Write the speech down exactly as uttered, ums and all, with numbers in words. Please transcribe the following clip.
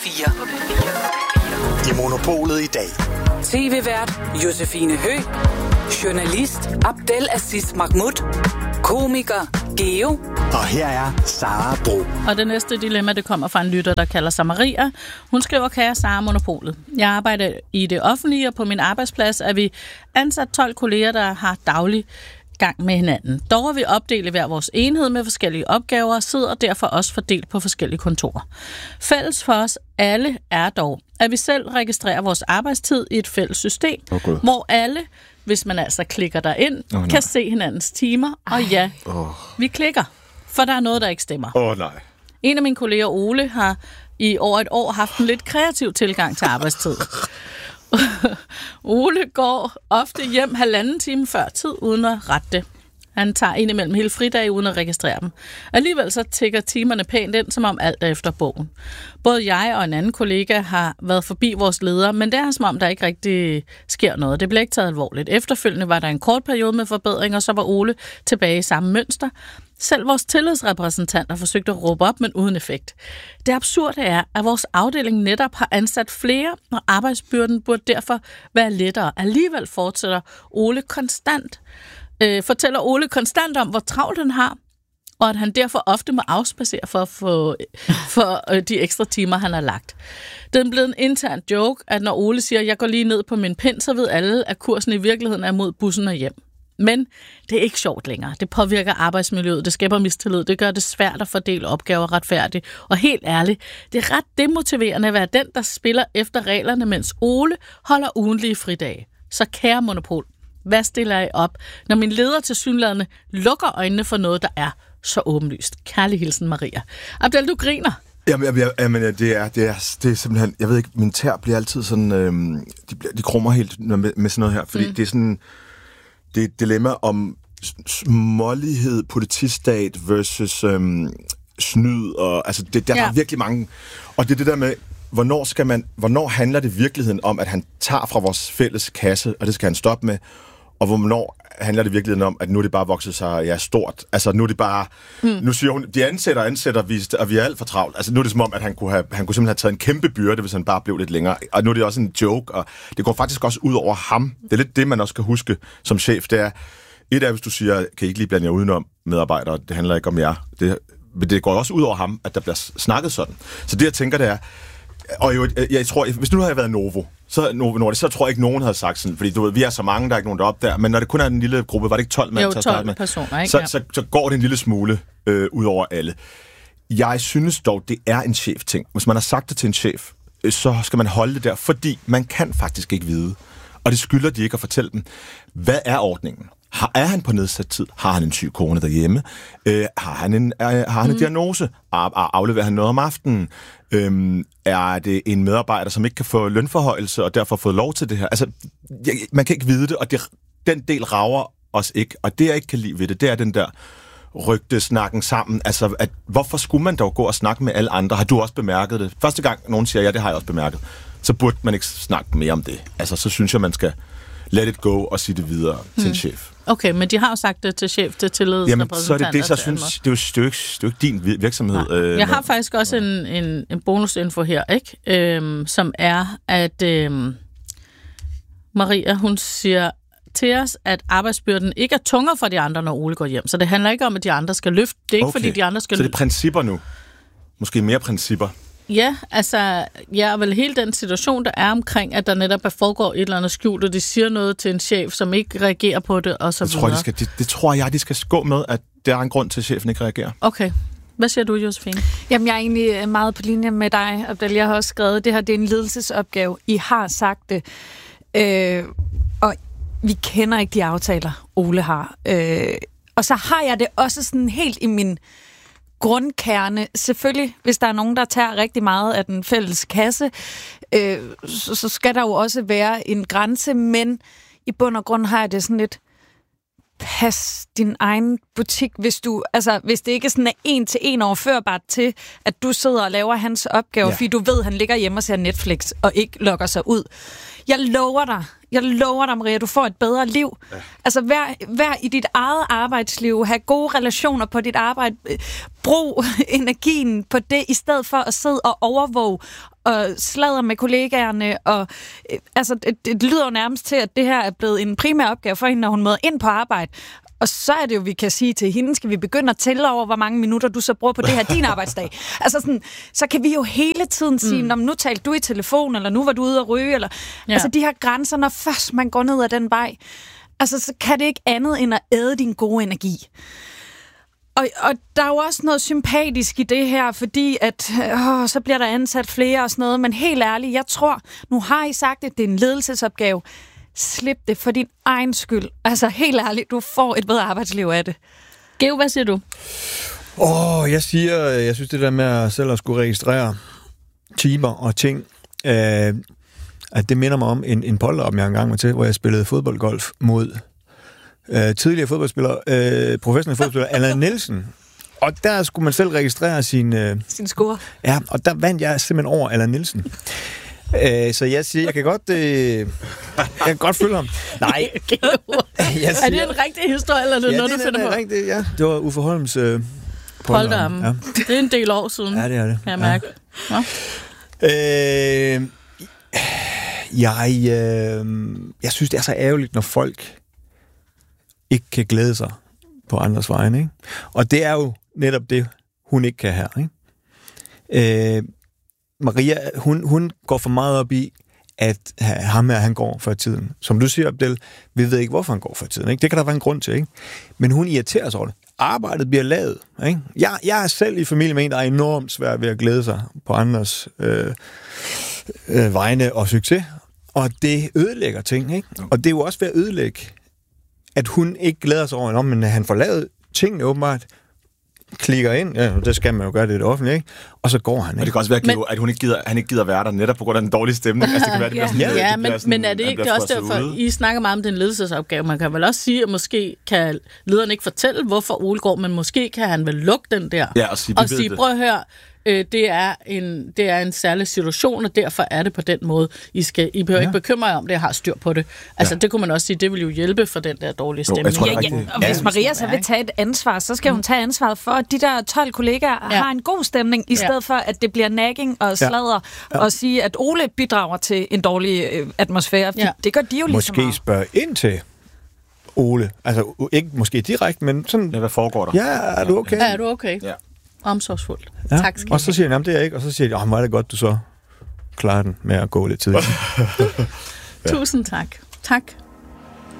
fire. I Monopolet i dag. T V-vært Josefine Høgh. Journalist Abdel Aziz Mahmoud. Komiker Geo. Og her er Sara Bro. Og det næste dilemma, det kommer fra en lytter, der kalder sig Maria. Hun skriver, kære Sara Monopolet. Jeg arbejder i det offentlige, og på min arbejdsplads er vi ansat tolv kolleger, der har daglig gang med hinanden. Dog er vi opdelt i hver vores enhed med forskellige opgaver og sidder derfor også fordelt på forskellige kontorer. Fælles for os alle er dog, at vi selv registrerer vores arbejdstid i et fælles system, okay, hvor alle, hvis man altså klikker derind, oh, kan se hinandens timer. Og ja, oh. vi klikker, for der er noget, der ikke stemmer. Åh oh, nej. En af mine kolleger, Ole, har i over et år haft en lidt kreativ tilgang til arbejdstid. Ole går ofte hjem halvanden time før tid, uden at rette det. Han tager indimellem hele fridag uden at registrere dem. Alligevel så tikker timerne pænt ind, som om alt er efter bogen. Både jeg og en anden kollega har været forbi vores leder, men det er som om, der ikke rigtig sker noget. Det blev ikke taget alvorligt. Efterfølgende var der en kort periode med forbedring, og så var Ole tilbage i samme mønster. Selv vores tillidsrepræsentanter forsøgte at råbe op, men uden effekt. Det absurde er, at vores afdeling netop har ansat flere, og arbejdsbyrden burde derfor være lettere. Alligevel fortsætter Ole konstant, øh, fortæller Ole konstant om, hvor travlt han har, og at han derfor ofte må afspacere for at få for øh, de ekstra timer, han har lagt. Det er blevet en intern joke, at når Ole siger, at jeg går lige ned på min pind, så ved alle, at kursen i virkeligheden er mod bussen og hjem. Men det er ikke sjovt længere. Det påvirker arbejdsmiljøet, det skaber mistillid, det gør det svært at fordele opgaver retfærdigt. Og helt ærligt, det er ret demotiverende at være den, der spiller efter reglerne, mens Ole holder ugentlige fridage. Så kære Monopol, hvad stiller jeg op, når min leder tilsyneladende lukker øjnene for noget, der er så åbenlyst? Kærlig hilsen, Maria. Abdel, du griner. Jamen, jamen, jamen det, er, det, er, det er simpelthen... Jeg ved ikke, min tær bliver altid sådan... Øhm, de, bliver, de krummer helt med, med sådan noget her, fordi mm. det er sådan... Det er et dilemma om smålighed, politistat versus øhm, snyd, og altså det, der ja. er virkelig mange. Og det er det der med, hvornår skal man, hvornår handler det i virkeligheden om, at han tager fra vores fælles kasse, og det skal han stoppe med, og hvornår handler det i virkeligheden om, at nu er det bare vokset sig ja, stort. Altså nu er det bare, mm. nu siger hun, de ansætter, ansætter, vi, og vi er alt for travlt. Altså nu er det som om, at han kunne, have, han kunne simpelthen have taget en kæmpe byrde, hvis han bare blev lidt længere. Og nu er det også en joke, og det går faktisk også ud over ham. Det er lidt det, man også skal huske som chef. Det er, et er, hvis du siger, kan I ikke lige blande jer udenom medarbejdere, det handler ikke om jer. Det, men det går også ud over ham, at der bliver snakket sådan. Så det, jeg tænker, det er, og jo, jeg tror, hvis nu havde jeg været Novo, så, Novo Nordisk, så tror jeg ikke, nogen havde sagt sådan, fordi du ved, vi er så mange, der er ikke nogen deroppe der, men når det kun er en lille gruppe, var det ikke tolv mand til at starte med, personer, ikke? Så, ja. så, så, så går det en lille smule øh, ud over alle. Jeg synes dog, det er en chef-ting. Hvis man har sagt det til en chef, øh, så skal man holde det der, fordi man kan faktisk ikke vide, og det skylder de ikke at fortælle dem. Hvad er ordningen? Har, er han på nedsat tid? Har han en syg kone derhjemme? Øh, har han en, øh, har han en mm. diagnose? Afleverer han noget om aftenen? Øhm, er det en medarbejder, som ikke kan få lønforhøjelse, og derfor har fået lov til det her? Altså, jeg, man kan ikke vide det, og det, den del rager os ikke. Og det, jeg ikke kan lide ved det, det er den der rygtesnakken sammen. Altså, at, hvorfor skulle man dog gå og snakke med alle andre? Har du også bemærket det? Første gang, nogen siger, ja, det har jeg også bemærket. Så burde man ikke snakke mere om det. Altså, så synes jeg, man skal let it go og sige det videre hmm. til en chef. Okay, men de har jo sagt det til chef, til tillidsrepræsentanter. Jamen, så er det det, så synes det er jo, det er jo ikke, det er jo ikke din virksomhed. Øh, jeg har faktisk også en, en, en bonusinfo her, ikke? Øhm, som er, at øhm, Maria, hun siger til os, at arbejdsbyrden ikke er tungere for de andre, når Ole går hjem. Så det handler ikke om, at de andre skal løfte. Det er ikke, okay. fordi de andre skal løfte. Så det er principper nu? Måske mere principper? Ja, altså, ja, og vel hele den situation, der er omkring, at der netop er foregår et eller andet skjult, og de siger noget til en chef, som ikke reagerer på det, og så det videre. Tror jeg, de skal, det, det tror jeg, de skal gå med, at der er en grund til, at chefen ikke reagerer. Okay. Hvad siger du, Josefine? Jamen, jeg er egentlig meget på linje med dig, Abdel. Jeg har også skrevet, det her det er en ledelsesopgave. I har sagt det. Øh, og vi kender ikke de aftaler, Ole har. Øh, og så har jeg det også sådan helt i min grundkerne. Selvfølgelig, hvis der er nogen, der tager rigtig meget af den fælles kasse, øh, så, så skal der jo også være en grænse, men i bund og grund har jeg det sådan lidt, pas din egen butik, hvis du, altså, hvis det ikke sådan er en til en overførbart til, at du sidder og laver hans opgaver, ja. Fordi du ved, at han ligger hjemme og ser Netflix og ikke logger sig ud. Jeg lover dig, jeg lover dig, Maria, du får et bedre liv. Ja. Altså, vær, vær i dit eget arbejdsliv, have gode relationer på dit arbejde, brug energien på det, i stedet for at sidde og overvåge og sladre med kollegaerne. Og, øh, altså, det, det lyder jo nærmest til, at det her er blevet en primær opgave for hende, når hun møder ind på arbejde. Og så er det jo, vi kan sige til hende, skal vi begynde at tælle over, hvor mange minutter du så bruger på det her din arbejdsdag. Altså sådan, så kan vi jo hele tiden sige, mm. nu talte du i telefon, eller nu var du ude at ryge, eller ja. Altså de her grænser, når først man går ned ad den vej, altså så kan det ikke andet end at æde din gode energi. Og, og der er jo også noget sympatisk i det her, fordi at åh, så bliver der ansat flere og sådan noget, men helt ærligt, jeg tror, nu har I sagt det, det er en ledelsesopgave. Slip det for din egen skyld. Altså helt ærligt, du får et bedre arbejdsliv af det. Geo, hvad siger du? Åh, oh, jeg siger, jeg synes det der med at selv at skulle registrere timer og ting, øh, at det minder mig om en, en polterop, jeg engang var til, hvor jeg spillede fodboldgolf mod øh, tidligere fodboldspiller, øh, professionel fodboldspiller, Allan Nielsen. Og der skulle man selv registrere sin... Øh, sin score. Ja, og der vandt jeg simpelthen over Allan Nielsen. Øh, så jeg siger, jeg kan godt, øh, jeg kan godt følge ham. Nej. Siger, er det en rigtig historie, eller er det ja, noget, det du finder på? Rigtig, ja, det var Uffe Holms øh, polterarm. Ja. Det er en del år siden. Ja, det er det. Kan jeg mærke. Ja. Øh, jeg, øh, jeg synes, det er så ærgerligt, når folk ikke kan glæde sig på andres vegne, ikke? Og det er jo netop det, hun ikke kan her, ikke? Øh, Maria, hun, hun går for meget op i, at ham her, han går for tiden. Som du siger, Abdel, vi ved ikke, hvorfor han går for tiden. Ikke? Det kan der være en grund til. Ikke? Men hun irriterer sig over det. Arbejdet bliver lavet. Ikke? Jeg, jeg er selv i familie med en, der er enormt svær ved at glæde sig på andres øh, øh, vegne og succes. Og det ødelægger ting. Ikke? Og det er jo også ved at ødelægge, at hun ikke glæder sig over, men han får lavet tingene åbenbart, klikker ind, ja, det skal man jo gøre, det er det offentlige, ikke? Og så går han, ikke? Og det kan også være, men, at hun ikke gider, han ikke gider være der, netop på grund af den dårlige stemning. Altså, det kan være, det ja, sådan, ja, det men, sådan, men er det ikke det også derfor, ude? I snakker meget om den ledelsesopgave? Man kan vel også sige, at måske kan lederen ikke fortælle, hvorfor Ole går, men måske kan han vel lukke den der, ja, og sige, og sige prøv at høre, øh, det, er en, det er en særlig situation, og derfor er det på den måde. I, skal, I behøver ja. ikke bekymre jer om det, jeg har styr på det. Altså, ja. det kunne man også sige, det vil jo hjælpe for den der dårlige stemning. Jo, ja, ja. Og hvis Maria så vil tage et ansvar, så skal hun tage ansvaret for, at de der tolv kollegaer ja. har en god stemning, i stedet ja. for, at det bliver nagging og sladder, ja. Ja. og sige, at Ole bidrager til en dårlig øh, atmosfære. Ja. Det gør de jo lige måske så meget. Spørge ind til Ole. Altså, ikke måske direkte, men sådan... Ja, hvad foregår der? Ja, er du okay? Ja, er du okay? Ja. Omsorgsfuldt. Ja. Tak skal og så siger han, det er jeg ikke, og så siger de, åh, hvor er det godt, du så klarer den med at gå lidt tidligt. ja. Tusind tak. Tak.